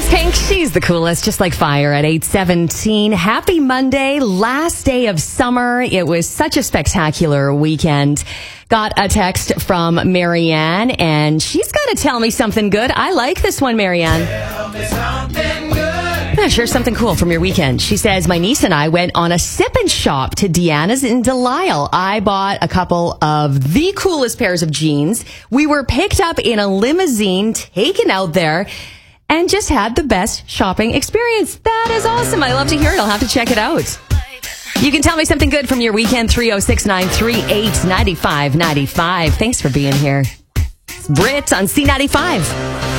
Pink, she's the coolest, just like fire at 8:17. Happy Monday, last day of summer. It was such a spectacular weekend. Got a text from Marianne, and she's got to tell me something good. I like this one, Marianne. Tell me something good. Yeah, share something cool from your weekend. She says, my niece and I went on a sip and shop to Deanna's in Delisle. I bought a couple of the coolest pairs of jeans. We were picked up in a limousine, taken out there, and just had the best shopping experience. That is awesome. I love to hear it. I'll have to check it out. You can tell me something good from your weekend, 306-938-9595. Thanks for being here. It's Britt on C95.